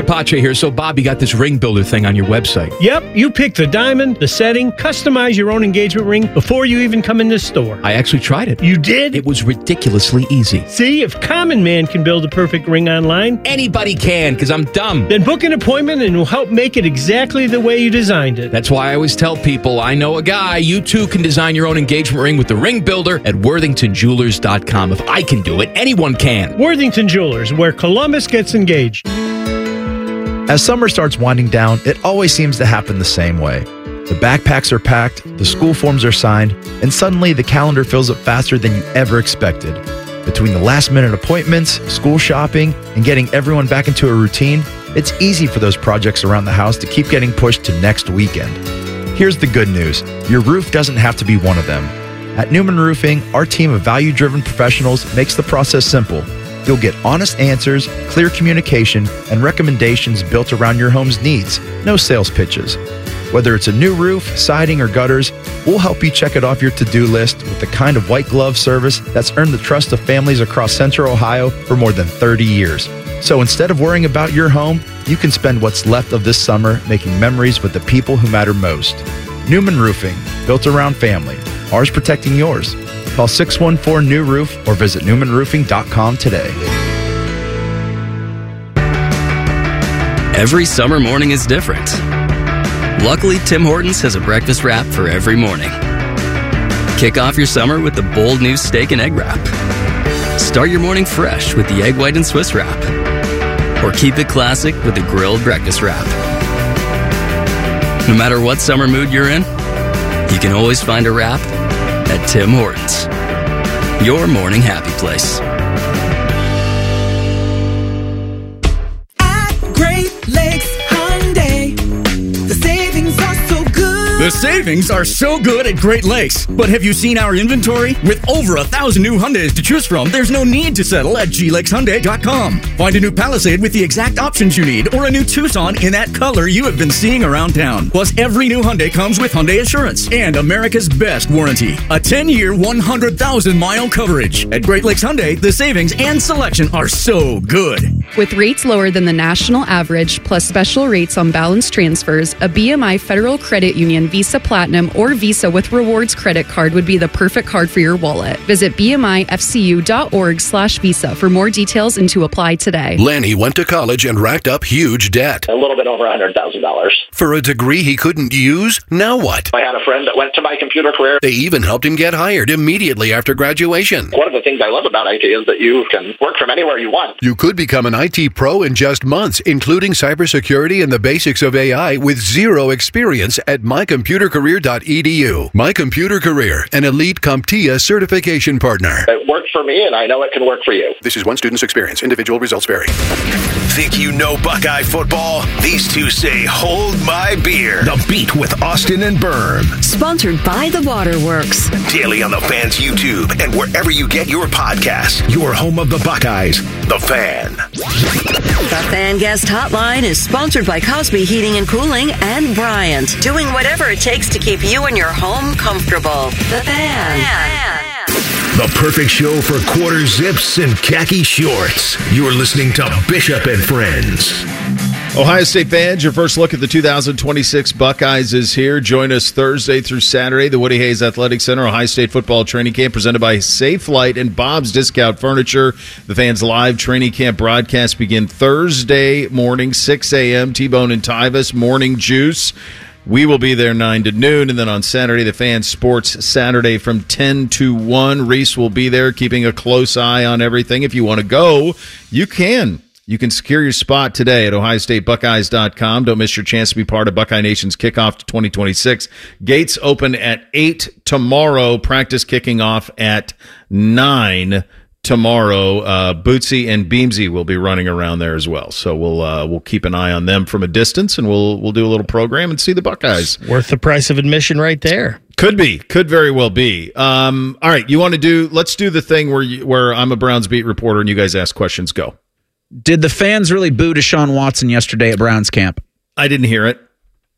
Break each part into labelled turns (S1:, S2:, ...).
S1: Pache here. So, Bob, you got this ring builder thing on your website.
S2: Yep, you pick the diamond, the setting, customize your own engagement ring before you even come in the store.
S1: I actually tried it.
S2: You did?
S1: It was ridiculously easy.
S2: See, if Common Man can build a perfect ring online,
S1: Anybody can, because I'm dumb.
S2: then book an appointment and we'll help make it exactly the way you designed it.
S1: That's why I always tell people, I know a guy. You too can design your own engagement ring with the ring builder at worthingtonjewelers.com. If I can do it, anyone can.
S2: Worthington Jewelers, where Columbus gets engaged.
S3: As summer starts winding down, it always seems to happen the same way. The backpacks are packed, the school forms are signed, and suddenly the calendar fills up faster than you ever expected. Between the last-minute appointments, school shopping, and getting everyone back into a routine, it's easy for those projects around the house to keep getting pushed to next weekend. Here's the good news. Your roof doesn't have to be one of them. At Newman Roofing, our team of value-driven professionals makes the process simple. You'll get honest answers, clear communication, and recommendations built around your home's needs. No sales pitches. Whether it's a new roof, siding, or gutters, we'll help you check it off your to-do list with the kind of white glove service that's earned the trust of families across Central Ohio for more than 30 years. So instead of worrying about your home, you can spend what's left of this summer making memories with the people who matter most. Newman Roofing, built around family. Ours protecting yours. Call 614-NEW-ROOF or visit newmanroofing.com today.
S4: Every summer morning is different. Luckily, Tim Hortons has a breakfast wrap for every morning. Kick off your summer with the bold new steak and egg wrap. Start your morning fresh with the egg white and Swiss wrap. Or keep it classic with the grilled breakfast wrap. No matter what summer mood you're in, you can always find a wrap at Tim Hortons, your morning happy place.
S5: At Great Lakes Hyundai, the savings are so good.
S6: The savings are so good at Great Lakes. But have you seen our inventory? With over 1,000 new Hyundais to choose from, there's no need to settle at glakeshyundai.com. Find a new Palisade with the exact options you need, or a new Tucson in that color you have been seeing around town. Plus, every new Hyundai comes with Hyundai Assurance and America's best warranty. A 10-year, 100,000-mile coverage. At Great Lakes Hyundai, the savings and selection are so good.
S7: With rates lower than the national average, plus special rates on balance transfers, a BMI Federal Credit Union Visa Platinum or Visa with Rewards credit card would be the perfect card for your wallet. Visit bmifcu.org/visa for more details and to apply today.
S8: Lanny went to college and racked up huge debt.
S9: A little bit over $100,000.
S8: For a degree he couldn't use? Now what?
S9: I had a friend that went to My Computer Career.
S8: They even helped him get hired immediately after graduation.
S9: One of the things I love about IT is that you can work from anywhere you want.
S8: You could become an IT pro in just months, including cybersecurity and the basics of AI with zero experience at mycomputercareer.edu. My Computer Career, an elite CompTIA certification partner.
S9: It worked for me, and I know it can work for you.
S8: This is one student's experience. Individual results vary.
S10: Think you know Buckeye football? These two say, hold my beer. The Beat with Austin and Berm.
S11: Sponsored by The Waterworks.
S10: Daily on the Fan's YouTube and wherever you get your podcasts. Your home of the Buckeyes, The Fan.
S11: The Fan Guest Hotline is sponsored by Cosby Heating and Cooling and Bryant. Doing whatever it takes to keep you and your home comfortable. The Fan.
S10: The perfect show for quarter zips and khaki shorts. You're listening to Bishop and Friends.
S12: Ohio State fans, your first look at the 2026 Buckeyes is here. Join us Thursday through Saturday, the Woody Hayes Athletic Center Ohio State football training camp presented by Safe Flight and Bob's Discount Furniture. The fans' live training camp broadcast begin Thursday morning, 6 a.m. T-Bone and Tyvus, Morning Juice. We will be there 9 to noon, and then on Saturday, the Fan Sports Saturday from 10 to 1. Reese will be there keeping a close eye on everything. If you want to go, you can. You can secure your spot today at OhioStateBuckeyes.com. Don't miss your chance to be part of Buckeye Nation's kickoff to 2026. Gates open at 8 tomorrow. Practice kicking off at 9 tomorrow. Bootsy and Beamsy will be running around there as well. So we'll keep an eye on them from a distance, and we'll do a little program and see the Buckeyes.
S2: Worth the price of admission right there.
S12: Could very well be. All right, let's do the thing where I'm a Browns beat reporter and you guys ask questions. Go.
S13: Did the fans really boo Deshaun Watson yesterday at Browns camp?
S12: I didn't hear it.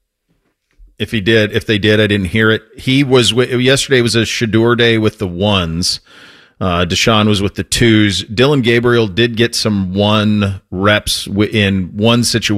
S12: If they did, I didn't hear it. Yesterday was a Shador day with the ones. Deshaun was with the twos. Dylan Gabriel did get some one reps in one situation.